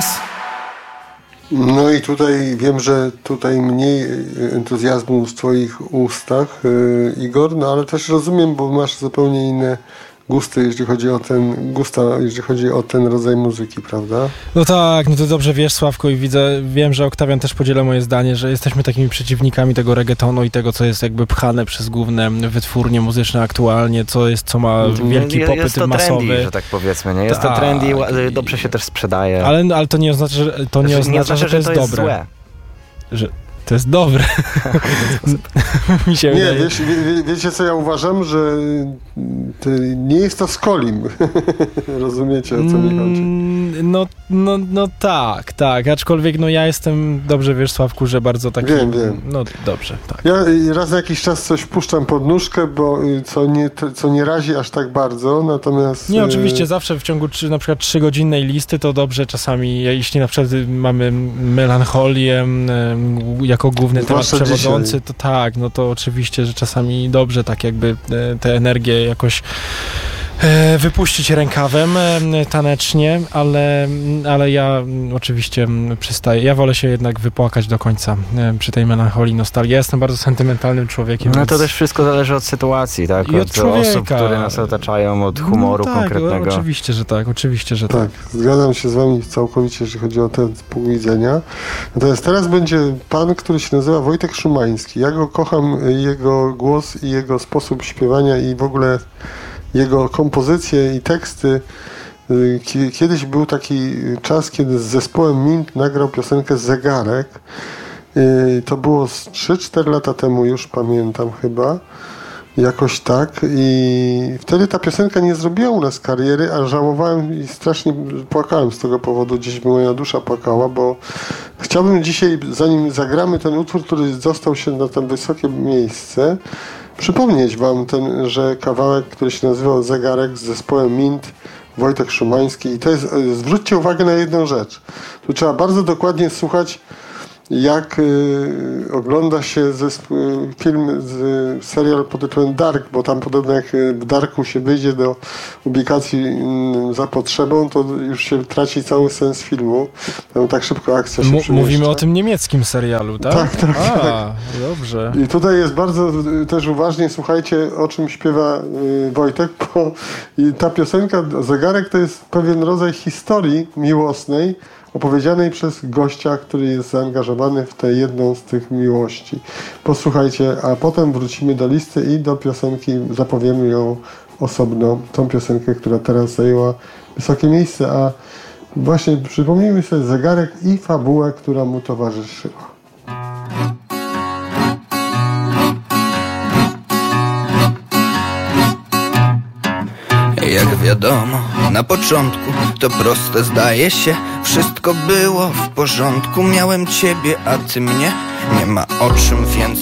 nas. No i tutaj wiem, że tutaj mniej entuzjazmu w twoich ustach, Igor, no ale też rozumiem, bo masz zupełnie inne gusty, jeśli chodzi o ten rodzaj muzyki, prawda? No tak, no to dobrze wiesz, Sławku, i wiem, że Oktawian też podziela moje zdanie, że jesteśmy takimi przeciwnikami tego reggaetonu i tego, co jest jakby pchane przez główne wytwórnie muzyczne aktualnie, co ma wielki popyt jest to masowy. trendy, że tak powiedzmy, nie? Jest to trendy, dobrze się też sprzedaje. Ale to nie oznacza, że to jest dobre. Złe. Że to jest dobre. Mi się nie, wiecie co ja uważam, że nie jest to Skolim. Rozumiecie, o co mi chodzi? No tak, aczkolwiek no ja jestem, dobrze wiesz, Sławku, że bardzo taki... Wiem. No dobrze, tak. Ja raz na jakiś czas coś puszczam pod nóżkę, bo co nie razi aż tak bardzo, natomiast... Nie, oczywiście zawsze w ciągu na przykład 3-godzinnej listy to dobrze czasami, jeśli na przykład mamy melancholię jako główny temat przewodzący, dzisiaj. To tak, no to oczywiście, że czasami dobrze tak jakby tę energię jakoś wypuścić rękawem tanecznie, ale ja oczywiście przystaję. Ja wolę się jednak wypłakać do końca przy tej melancholii, nostalgii. Ja jestem bardzo sentymentalnym człowiekiem. No więc... to też wszystko zależy od sytuacji, tak? I od człowieka. Osób, które nas otaczają, od humoru konkretnego. Oczywiście, że tak. Zgadzam się z wami całkowicie, jeżeli chodzi o ten punkt widzenia. Natomiast teraz będzie pan, który się nazywa Wojtek Szumański. Ja go kocham, jego głos i jego sposób śpiewania i w ogóle jego kompozycje i teksty. Kiedyś był taki czas, kiedy z zespołem Mint nagrał piosenkę Zegarek. To było 3-4 lata temu, już pamiętam chyba. Jakoś tak. I wtedy ta piosenka nie zrobiła u nas kariery, a żałowałem i strasznie płakałem z tego powodu. Gdzieś moja dusza płakała, bo chciałbym dzisiaj, zanim zagramy ten utwór, który dostał się na to wysokie miejsce, przypomnieć wam że kawałek, który się nazywał Zegarek z zespołem Mint, Wojtek Szumański. I to jest, zwróćcie uwagę na jedną rzecz. Tu trzeba bardzo dokładnie słuchać, jak ogląda się film, serial pod tytułem Dark, bo tam podobno jak w Darku się wyjdzie do ubikacji za potrzebą, to już się traci cały sens filmu. Tam tak szybko akcja się przemieszcza. Mówimy o tym niemieckim serialu, tak? Tak. Dobrze. I tutaj jest bardzo też uważnie, słuchajcie, o czym śpiewa Wojtek, bo i ta piosenka Zegarek to jest pewien rodzaj historii miłosnej, opowiedzianej przez gościa, który jest zaangażowany w tę jedną z tych miłości. Posłuchajcie, a potem wrócimy do listy i do piosenki, zapowiemy ją osobno, tą piosenkę, która teraz zajęła wysokie miejsce, a właśnie przypomnijmy sobie Zegarek i fabułę, która mu towarzyszyła. Jak wiadomo, na początku to proste zdaje się. Wszystko było w porządku, miałem ciebie, a ty mnie. Nie ma o czym więcej